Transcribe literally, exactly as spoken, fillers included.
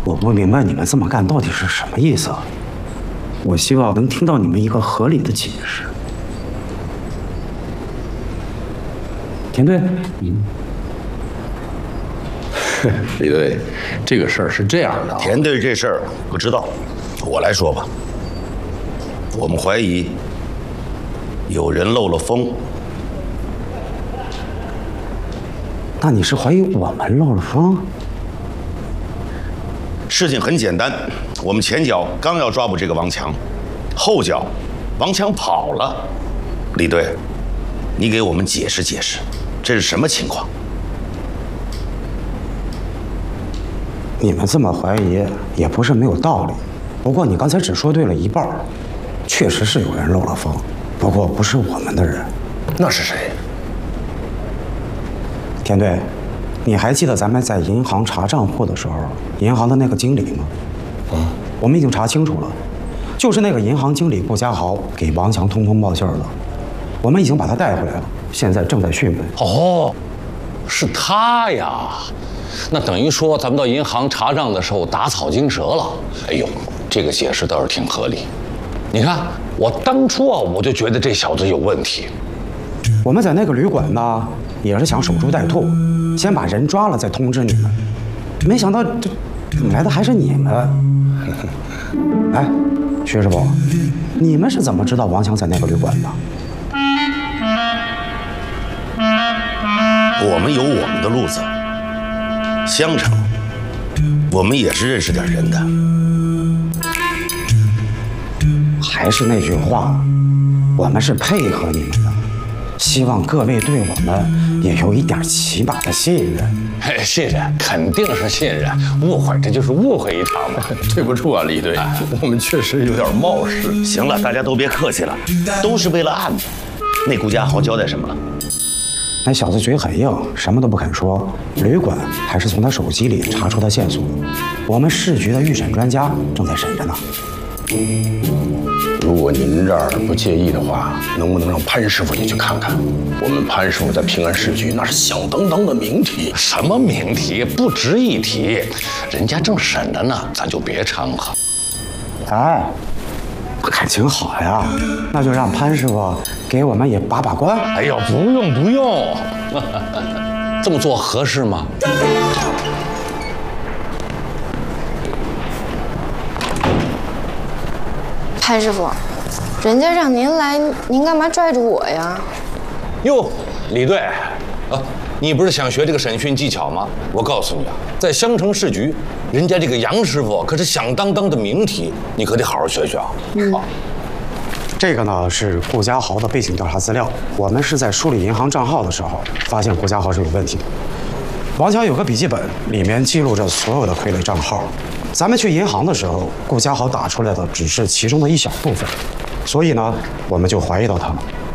我不明白你们这么干到底是什么意思啊？我希望能听到你们一个合理的解释。田队，嗯， 李队，这个事儿是这样的、啊， 田队这事儿不知道，我来说吧。我们怀疑有人漏了风。 那你是怀疑我们漏了风？ 事情很简单，我们前脚刚要抓捕这个王强，后脚王强跑了。李队，你给我们解释解释，这是什么情况？ 你们这么怀疑也不是没有道理，不过你刚才只说对了一半，确实是有人漏了风，不过不是我们的人。 那是谁？ 田队，你还记得咱们在银行查账户的时候，银行的那个经理吗？嗯，我们已经查清楚了，就是那个银行经理顾家豪给王强通风报信了，我们已经把他带回来了，现在正在讯问。 哦，是他呀。那等于说咱们到银行查账的时候打草惊蛇了。哎呦，这个解释倒是挺合理。你看，我当初啊我就觉得这小子有问题。 我们在那个旅馆呢，也是想守株待兔，先把人抓了再通知你们。没想到这来的还是你们。哎，薛师傅，你们是怎么知道王强在那个旅馆的？ 我们有我们的路子。香城，我们也是认识点人的。 还是那句话，我们是配合你们的，希望各位对我们也有一点起码的信任。 哎，信任肯定是信任，误会这就是误会一场嘛。 对不住啊，李队，我们确实有点冒失。 行了，大家都别客气了，都是为了案子。那顾家豪交代什么了？ 那小子嘴很硬，什么都不肯说。旅馆还是从他手机里查出的线索，我们市局的预审专家正在审着呢。 如果您这儿不介意的话，能不能让潘师傅也去看看？我们潘师傅在平安市局那是响当当的名题。 什么名题？不值一提，人家正审着呢，咱就别掺和。 哎，感情好呀，那就让潘师傅给我们也把把关。 哎呦，不用不用，这么做合适吗？ 潘师傅，人家让您来，您干嘛拽着我呀？ 哟，李队，啊，你不是想学这个审讯技巧吗？我告诉你啊，在襄城市局，人家这个杨师傅可是响当当的名题，你可得好好学学啊。嗯。啊这个呢是顾家豪的背景调查资料，我们是在梳理银行账号的时候发现顾家豪是有问题的。王强有个笔记本，里面记录着所有的傀儡账号。咱们去银行的时候，顾家豪打出来的只是其中的一小部分，所以呢，我们就怀疑到他了。